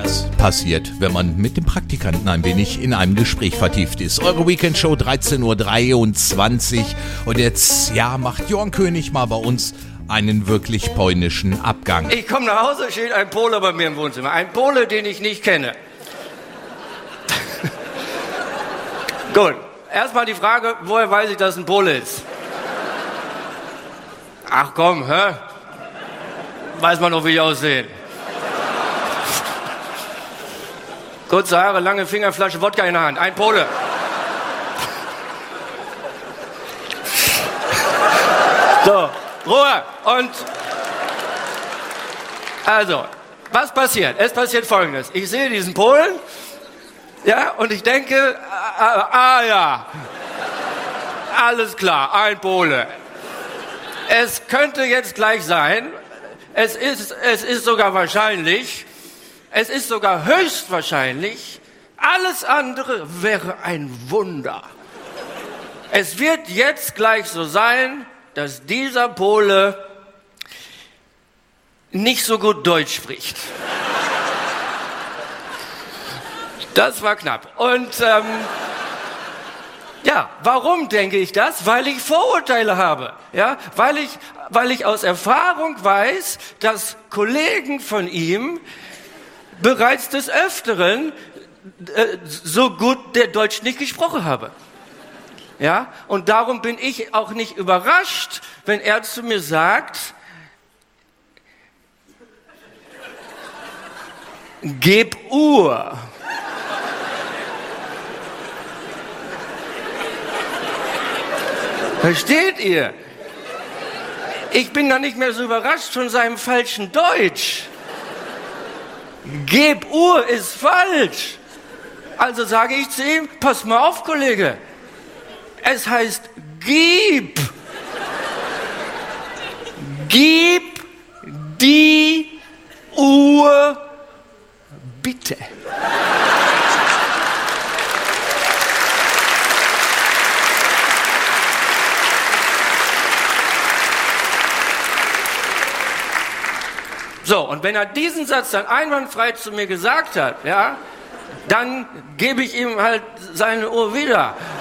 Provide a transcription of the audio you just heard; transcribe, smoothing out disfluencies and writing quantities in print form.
was passiert, wenn man mit dem Praktikanten ein wenig in einem Gespräch vertieft ist. Eure Weekendshow 13:23 Uhr. Und jetzt, macht Jörn König mal bei uns einen wirklich polnischen Abgang. Ich komme nach Hause, steht ein Pole bei mir im Wohnzimmer. Ein Pole, den ich nicht kenne. Gut, erstmal die Frage, woher weiß ich, dass ein Pole ist? Ach komm, weiß man noch, wie ich aussehe. Kurze Haare, lange Finger, Flasche Wodka in der Hand. Ein Pole. So, Ruhe. Und also, was passiert? Es passiert Folgendes. Ich sehe diesen Polen, und ich denke, ja, alles klar, ein Pole. Es könnte jetzt gleich sein, es ist sogar wahrscheinlich, es ist sogar höchstwahrscheinlich, alles andere wäre ein Wunder. Es wird jetzt gleich so sein, dass dieser Pole nicht so gut Deutsch spricht. Das war knapp. Und warum denke ich das? Weil ich Vorurteile habe. Ja, weil ich aus Erfahrung weiß, dass Kollegen von ihm bereits des Öfteren so gut der Deutsch nicht gesprochen haben. Ja, und darum bin ich auch nicht überrascht, wenn er zu mir sagt, gib Uhr. Versteht ihr? Ich bin da nicht mehr so überrascht von seinem falschen Deutsch. Geb Uhr ist falsch. Also sage ich zu ihm, pass mal auf, Kollege. Es heißt gib. Gib die Uhr bitte. So, und wenn er diesen Satz dann einwandfrei zu mir gesagt hat, dann gebe ich ihm halt seine Uhr wieder.